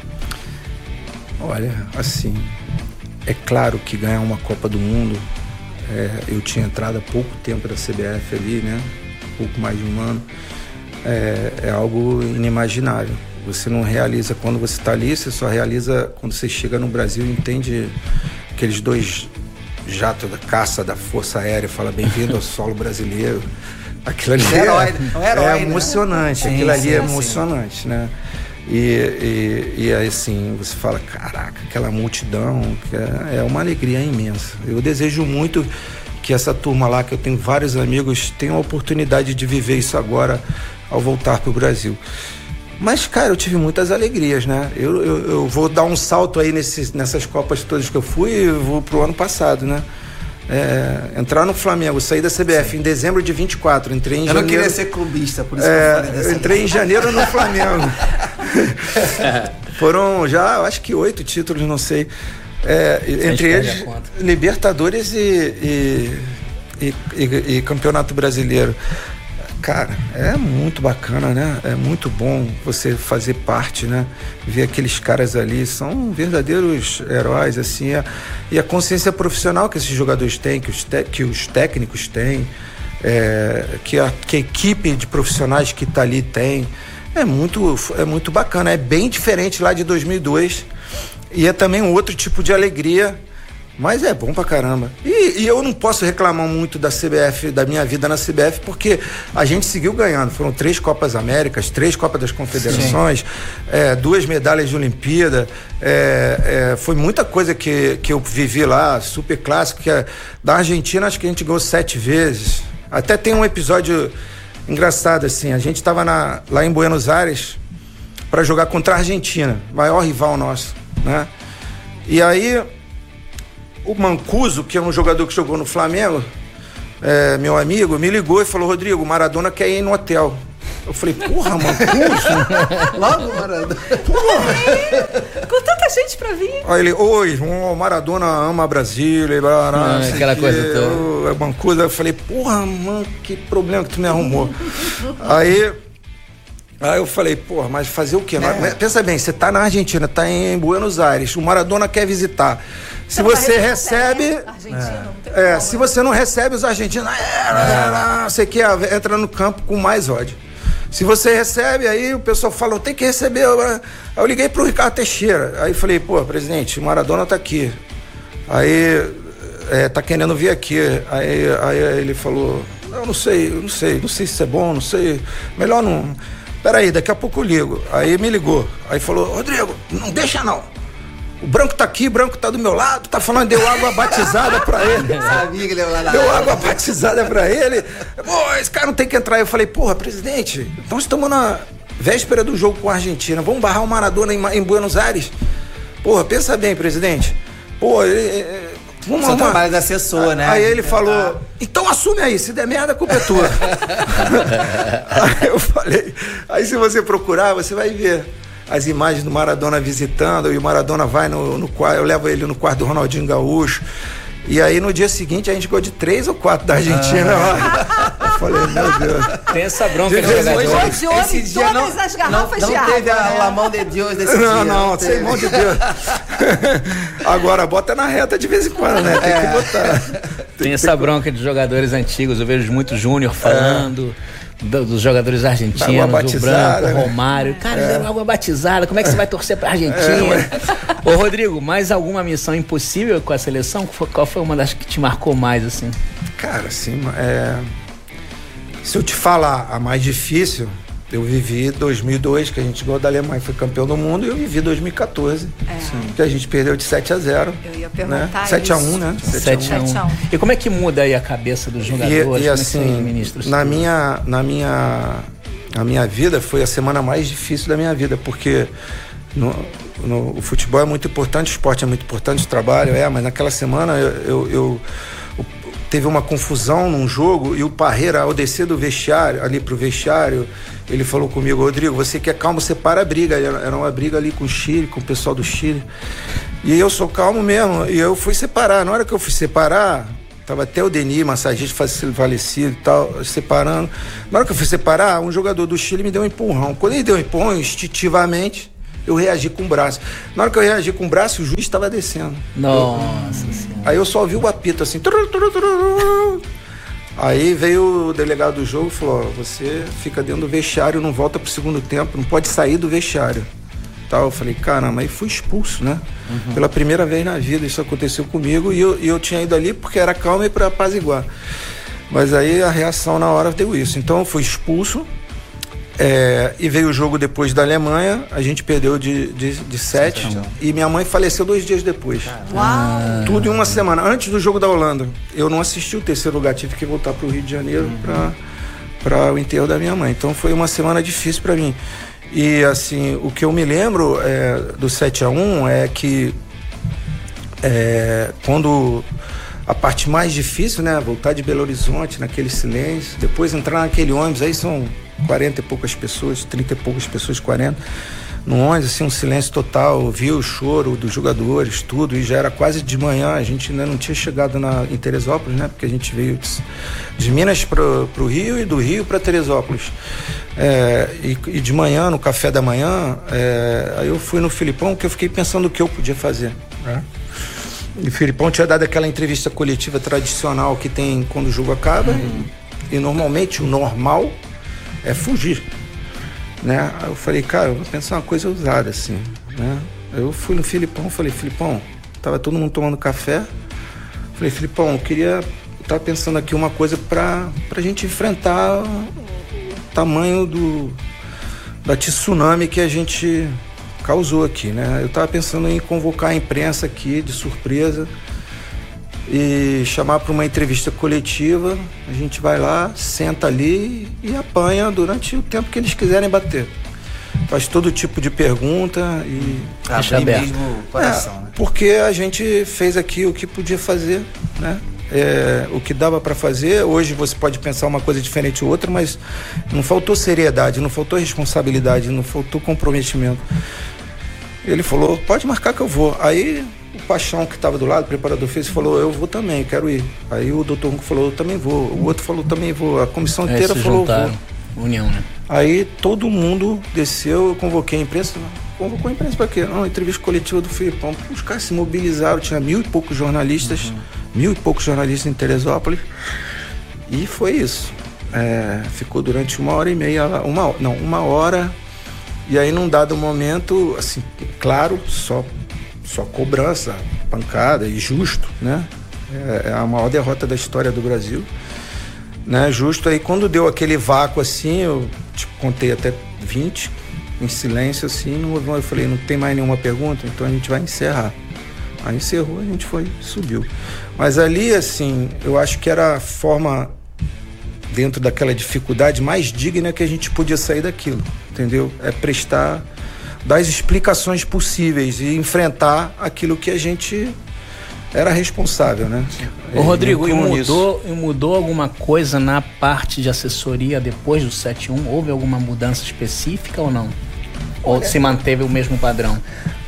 Olha, assim, é claro que ganhar uma Copa do Mundo, é, eu tinha entrado há pouco tempo da C B F ali, né? Pouco mais de um ano, é, é algo inimaginável. Você não realiza quando você está ali, você só realiza quando você chega no Brasil e entende aqueles dois jato da caça da Força Aérea, fala bem-vindo ao solo brasileiro. Aquilo ali é, herói, é, herói, é emocionante, né? aquilo sim, ali sim, é emocionante, sim. né? E, e, e aí assim, você fala, caraca, aquela multidão, que é, é uma alegria imensa. Eu desejo muito que essa turma lá, que eu tenho vários amigos, tenham a oportunidade de viver isso agora ao voltar para o Brasil. Mas, cara, eu tive muitas alegrias, né? Eu, eu, eu vou dar um salto aí nesses, nessas Copas todas que eu fui e vou pro ano passado, né? É, entrar no Flamengo, sair da C B F Sim. em dezembro de vinte e quatro, entrei em eu janeiro... Eu não queria ser clubista, por isso é, que eu falei dessa eu entrei em janeiro no Flamengo. Foram já, eu acho que oito títulos, não sei. É, entre eles, Libertadores e, e, e, e, e Campeonato Brasileiro. Cara, é muito bacana, né? É muito bom você fazer parte, né? Ver aqueles caras ali, são verdadeiros heróis, assim. A, e a consciência profissional que esses jogadores têm, que os, te, que os técnicos têm, é, que, a, que a equipe de profissionais que está ali tem, é muito, é muito bacana. É bem diferente lá de dois mil e dois e é também um outro tipo de alegria. Mas é bom pra caramba. E, e eu não posso reclamar muito da C B F, da minha vida na C B F, porque a gente seguiu ganhando. Foram três Copas Américas, três Copas das Confederações, é, duas medalhas de Olimpíada. É, é, foi muita coisa que, que eu vivi lá, super clássico. Que é, da Argentina, acho que a gente ganhou sete vezes. Até tem um episódio engraçado, assim. A gente tava na, lá em Buenos Aires para jogar contra a Argentina, maior rival nosso, né? E aí... o Mancuso, que é um jogador que jogou no Flamengo, é, meu amigo, me ligou e falou, Rodrigo, Maradona quer ir no hotel. Eu falei, porra, Mancuso? Logo, Maradona. Porra. Com tanta gente pra vir. Aí ele, oi, o Maradona ama Brasília, e blá, blá, ah, aquela que, coisa toda. Mancuso, eu falei, porra, mano, que problema que tu me arrumou. aí... Aí eu falei, porra, mas fazer o quê? É. Pensa bem, você tá na Argentina, tá em Buenos Aires, o Maradona quer visitar. Se você recebe... É, é, se você não recebe, os argentinos... É, você quer, entra no campo com mais ódio. Se você recebe, aí o pessoal fala, tem que receber. Aí eu liguei pro Ricardo Teixeira. Aí falei, pô, presidente, o Maradona tá aqui. Aí, é, tá querendo vir aqui. Aí, aí ele falou, eu não sei, eu não sei, não sei se isso é bom, não sei. Melhor não... Peraí, daqui a pouco eu ligo. Aí me ligou. Aí falou, Rodrigo, não deixa não. O branco tá aqui, o branco tá do meu lado, tá falando, deu água batizada pra ele. Sabia que ele ia lá na Deu água batizada pra ele. Pô, esse cara não tem que entrar. Eu falei, porra, presidente, então estamos na véspera do jogo com a Argentina. Vamos barrar o Maradona em, em Buenos Aires? Porra, pensa bem, presidente. Pô, ele... Vamos Seu trabalho de assessor, né? Aí ele falou, então assume aí, se der merda a culpa é tua. Aí eu falei, aí se você procurar, você vai ver as imagens do Maradona visitando, e o Maradona vai no, no quarto, eu levo ele no quarto do Ronaldinho Gaúcho, E aí no dia seguinte a gente ganhou de três ou quatro da Argentina. Ah. Eu falei, meu Deus. Tem essa bronca de de jogador. Hoje de olho em todas não, as garrafas não, de não água. teve a né? la mão de Deus desse não, dia. Não, não, sem mão de Deus. Agora bota na reta de vez em quando, né? Tem é. que botar. Tem, Tem essa bronca de jogadores antigos. Eu vejo muito Júnior falando. É. Do, dos jogadores argentinos, o Branco, o Romário. Cara, é. água batizada, como é que você vai torcer pra Argentina? É, Ô, Rodrigo, mais alguma missão impossível com a seleção? Qual foi uma das que te marcou mais, assim? Cara, assim, é... se eu te falar a mais difícil, eu vivi dois mil e dois, que a gente ganhou da Alemanha, foi campeão do mundo, e eu vivi dois mil e quatorze, é. que a gente perdeu de sete a zero. Eu ia perguntar né? sete a um, né? sete a um. E como é que muda aí a cabeça dos jogadores? E, e assim, ministros, na minha, na minha, na minha vida, foi a semana mais difícil da minha vida, porque no, no, o futebol é muito importante, o esporte é muito importante, o trabalho é, mas naquela semana eu... eu, eu teve uma confusão num jogo e o Parreira, ao descer do vestiário, ali pro vestiário, ele falou comigo, Rodrigo, você que é calmo, você para a briga. Era uma briga ali com o Chile, com o pessoal do Chile. E eu sou calmo mesmo, e eu fui separar. Na hora que eu fui separar, tava até o Denis, massagista falecido e tal, separando. Na hora que eu fui separar, um jogador do Chile me deu um empurrão. Quando ele deu um empurrão, instintivamente, eu reagi com o braço. Na hora que eu reagi com o braço, o juiz estava descendo. Nossa eu, Senhora. Aí eu só ouvi o apito assim. Tru, tru, tru. Aí veio o delegado do jogo e falou, ó, você fica dentro do vestiário, não volta pro segundo tempo, não pode sair do vestiário. Tal. Eu falei, caramba, aí fui expulso, né? Uhum. Pela primeira vez na vida isso aconteceu comigo, e eu, e eu tinha ido ali porque era calmo e para apaziguar. Mas aí a reação na hora deu isso. Então eu fui expulso. É, e veio o jogo depois da Alemanha, a gente perdeu de, de, de sete, Sim, e minha mãe faleceu dois dias depois. Uau. Tudo em uma semana, antes do jogo da Holanda. Eu não assisti o terceiro lugar, tive que voltar para o Rio de Janeiro uhum. para o enterro da minha mãe. Então foi uma semana difícil para mim. E assim, o que eu me lembro é, do sete a um é que é, quando a parte mais difícil, né, voltar de Belo Horizonte naquele silêncio, depois entrar naquele ônibus, aí são quarenta e poucas pessoas, trinta e poucas pessoas, quarenta, no ônibus, assim, um silêncio total, ouvia o choro dos jogadores, tudo, e já era quase de manhã, a gente ainda não tinha chegado na, em Teresópolis, né, porque a gente veio de, de Minas para o Rio e do Rio para Teresópolis. É, e, e de manhã, no café da manhã, é, aí eu fui no Filipão, que eu fiquei pensando o que eu podia fazer, né? E o Filipão tinha dado aquela entrevista coletiva tradicional que tem quando o jogo acaba, uhum. e, e normalmente o normal é fugir, né? Aí eu falei, cara, eu vou pensar uma coisa ousada assim, né? Eu fui no Filipão, falei, Filipão, tava todo mundo tomando café, falei, Filipão, eu queria, eu tava pensando aqui uma coisa pra, pra gente enfrentar o tamanho do da tsunami que a gente causou aqui, né? Eu tava pensando em convocar a imprensa aqui de surpresa e chamar para uma entrevista coletiva. A gente vai lá, senta ali e apanha durante o tempo que eles quiserem bater. Faz todo tipo de pergunta e deixa aberto mesmo o coração, é, né? Porque a gente fez aqui o que podia fazer, né? É, o que dava para fazer. Hoje você pode pensar uma coisa diferente ou outra, mas não faltou seriedade, não faltou responsabilidade, não faltou comprometimento. Ele falou, pode marcar que eu vou. Aí o Paixão, que estava do lado, o preparador fez, falou, eu vou também, quero ir. Aí o doutor Runco falou, eu também vou. O outro falou, também vou. A comissão é, inteira falou, juntaram. vou. União, né? Aí todo mundo desceu, eu convoquei a imprensa. Convocou a imprensa para quê? Não, entrevista coletiva do Filipão. Os caras se mobilizaram, tinha mil e poucos jornalistas, uhum. mil e poucos jornalistas em Teresópolis. E foi isso. É, ficou durante uma hora e meia, uma, não, uma hora. E aí, num dado momento, assim, claro, só, só cobrança, pancada e justo, né? É, é a maior derrota da história do Brasil, né? Justo. Aí, quando deu aquele vácuo assim, eu tipo, contei até vinte, em silêncio, assim, não, eu falei, não tem mais nenhuma pergunta, então a gente vai encerrar. Aí encerrou, a gente foi, subiu. Mas ali, assim, eu acho que era a forma, dentro daquela dificuldade, mais digna que a gente podia sair daquilo, entendeu? É prestar, dar as explicações possíveis e enfrentar aquilo que a gente era responsável, né? Ô, Rodrigo, e mudou, e mudou alguma coisa na parte de assessoria depois do sete a um? Houve alguma mudança específica ou não? Ou se manteve o mesmo padrão?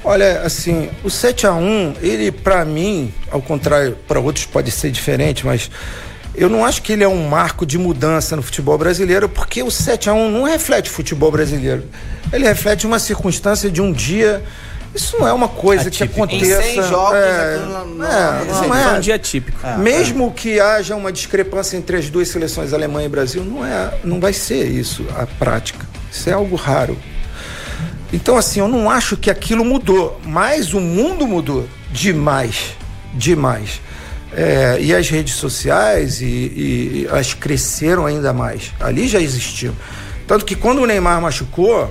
Olha, assim, o sete a um, ele pra mim, ao contrário, para outros pode ser diferente, mas eu não acho que ele é um marco de mudança no futebol brasileiro, porque o sete a um não reflete o futebol brasileiro. Ele reflete uma circunstância de um dia. Isso não é uma coisa atípico. Que aconteça. Em cem jogos, é, não, não, é, não, não é. é um dia típico. É, Mesmo é. que haja uma discrepância entre as duas seleções, Alemanha e Brasil, não, é, não vai ser isso a prática. Isso é algo raro. Então, assim, eu não acho que aquilo mudou, mas o mundo mudou demais, demais. É, e as redes sociais, e, e, e elas cresceram ainda mais. Ali já existiam. Tanto que quando o Neymar machucou,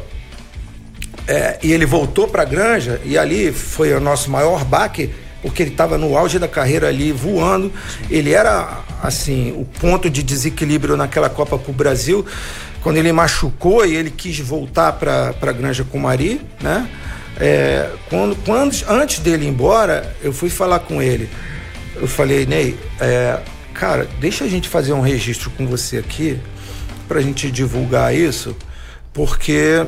é, e ele voltou para a Granja, e ali foi o nosso maior baque, porque ele estava no auge da carreira ali, voando. Ele era, assim, o ponto de desequilíbrio naquela Copa pro Brasil. Quando ele machucou e ele quis voltar para a Granja com o Mari, né? É, quando, quando, antes dele ir embora, eu fui falar com ele. Eu falei, Ney, é, cara, deixa a gente fazer um registro com você aqui, pra gente divulgar isso, porque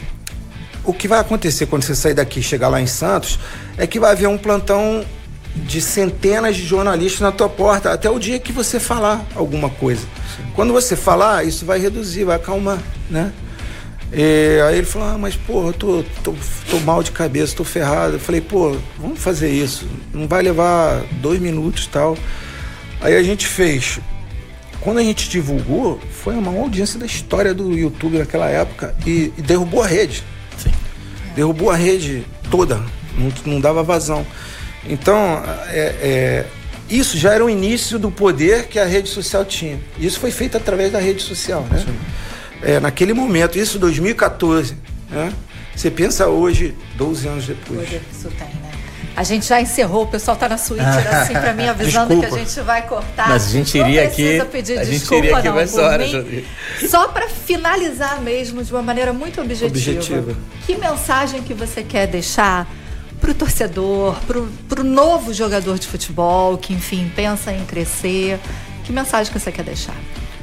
o que vai acontecer quando você sair daqui e chegar lá em Santos é que vai haver um plantão de centenas de jornalistas na tua porta, até o dia que você falar alguma coisa. Sim. Quando você falar, isso vai reduzir, vai acalmar, né? E aí ele falou, ah, mas pô, eu tô, tô, tô mal de cabeça, tô ferrado. Eu falei, pô, vamos fazer isso, não vai levar dois minutos e tal. Aí a gente fez. Quando a gente divulgou, foi a maior audiência da história do YouTube naquela época e, e derrubou a rede. Sim. Derrubou a rede toda, não, não dava vazão. Então, é, é, isso já era o início do poder que a rede social tinha. Isso foi feito através da rede social, né? É, naquele momento, isso em dois mil e catorze, né? Você pensa hoje, doze anos depois. O poder que isso tem, né? A gente já encerrou, o pessoal tá na suíte assim pra mim, avisando desculpa. Que a gente vai cortar. Mas a gente iria aqui, não pedir a desculpa, gente iria aqui não, mais horas. Só para finalizar mesmo, de uma maneira muito objetiva. Objetiva. Que mensagem que você quer deixar pro torcedor, pro, pro novo jogador de futebol, que enfim, pensa em crescer? Que mensagem que você quer deixar?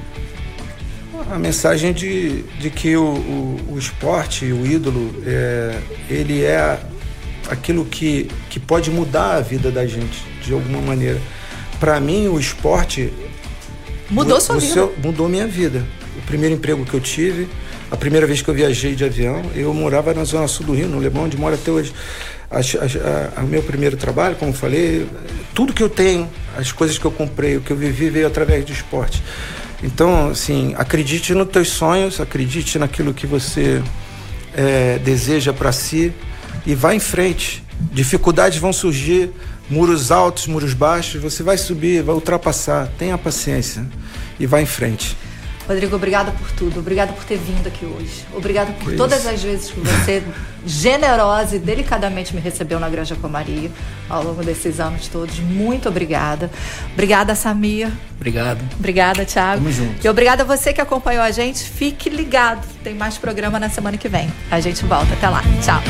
A mensagem de, de que o, o, o esporte, o ídolo, é, ele é aquilo que, que pode mudar a vida da gente, de alguma maneira. Para mim, o esporte... Mudou o, sua o vida. Seu, mudou minha vida. O primeiro emprego que eu tive, a primeira vez que eu viajei de avião, eu morava na zona sul do Rio, no Leblon, onde moro até hoje. O meu primeiro trabalho, como eu falei, tudo que eu tenho, as coisas que eu comprei, o que eu vivi, veio através do esporte. Então, assim, acredite nos teus sonhos, acredite naquilo que você é, deseja para si e vá em frente. Dificuldades vão surgir, muros altos, muros baixos, você vai subir, vai ultrapassar. Tenha paciência e vá em frente. Rodrigo, obrigada por tudo, obrigada por ter vindo aqui hoje, obrigada por todas as vezes que você generosa e delicadamente me recebeu na Granja Comari ao longo desses anos todos. Muito obrigada. Obrigada, Samir. Obrigado. Obrigada, Thiago. Tamo junto. E obrigada a você que acompanhou a gente. Fique ligado, tem mais programa na semana que vem. A gente volta, até lá. Tchau.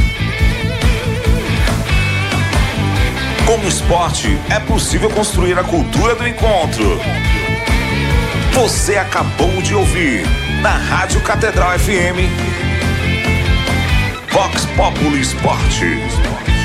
Com o esporte, é possível construir a cultura do encontro. Você acabou de ouvir na Rádio Catedral F M Vox Populi Esporte.